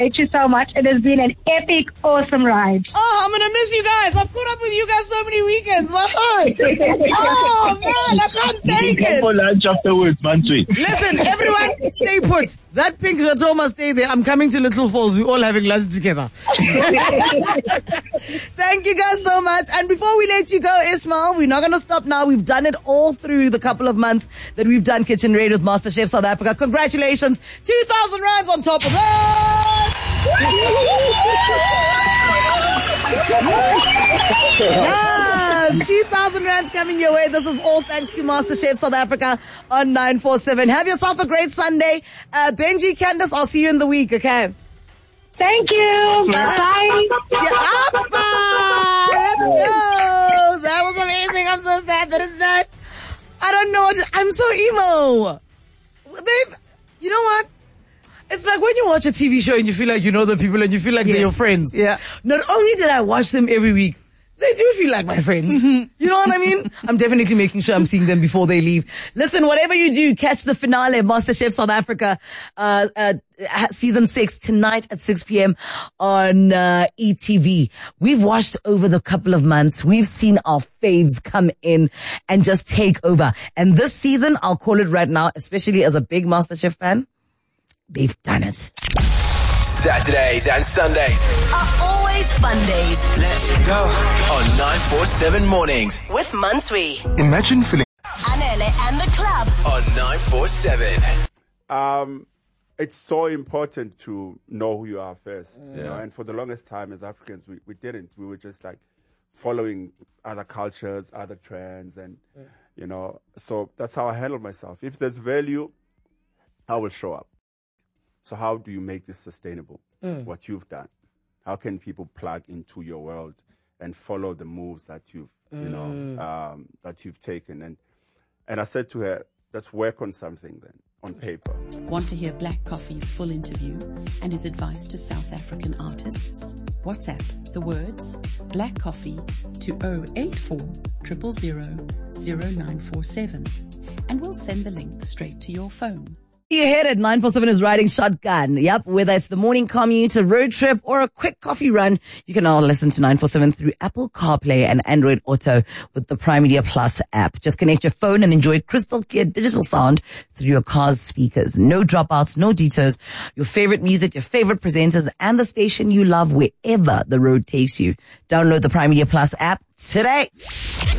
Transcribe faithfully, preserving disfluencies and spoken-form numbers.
Thank you so much. It has been an epic, awesome ride. Oh, I'm going to miss you guys. I've caught up with you guys so many weekends. My heart. Oh, man, I can't take it. For lunch afterwards, man. Listen, everyone, stay put. That pink chateau must stay there. I'm coming to Little Falls. We're all having lunch together. Thank you guys so much. And before we let you go, Ismail, we're not going to stop now. We've done it all through the couple of months that we've done Kitchen Raid with MasterChef South Africa. Congratulations. two thousand rands on top of that. Yes, two thousand rands coming your way. This is all thanks to MasterChef South Africa on nine four seven. Have yourself a great Sunday. Uh, Benji, Candace, I'll see you in the week, okay? Thank you. Bye. Jaffa! Let's go. That was amazing. I'm so sad that it's not. I don't know. I'm so emo. They've, you know what? It's like when you watch a T V show and you feel like you know the people and you feel like yes. they're your friends. Yeah. Not only did I watch them every week, they do feel like my friends. Mm-hmm. You know what I mean? I'm definitely making sure I'm seeing them before they leave. Listen, whatever you do, catch the finale of MasterChef South Africa, uh, uh, season six tonight at six p.m. on, uh, E T V. We've watched over the couple of months. We've seen our faves come in and just take over. And this season, I'll call it right now, especially as a big MasterChef fan, they've done it. Saturdays and Sundays are always fun days. Let's go on nine four seven mornings with Mansui. Imagine feeling Anele and the club on nine four seven. Um, it's so important to know who you are first. Yeah. You know, and for the longest time as Africans, we, we didn't. We were just like following other cultures, other trends, and yeah. you know. So that's how I handle myself. If there's value, I will show up. So how do you make this sustainable? Mm. What you've done? How can people plug into your world and follow the moves that you've, mm. you know, um, that you've taken? And and I said to her, let's work on something then, on paper. Want to hear Black Coffee's full interview and his advice to South African artists? WhatsApp the words Black Coffee to zero eight four zero zero zero zero nine four seven and we'll send the link straight to your phone. You heard it. nine four seven is riding shotgun. Yep. Whether it's the morning commute, a road trip, or a quick coffee run, you can now listen to nine four seven through Apple CarPlay and Android Auto with the Prime Media Plus app. Just connect your phone and enjoy crystal clear digital sound through your car's speakers. No dropouts, no detours. Your favorite music, your favorite presenters, and the station you love wherever the road takes you. Download the Prime Media Plus app today.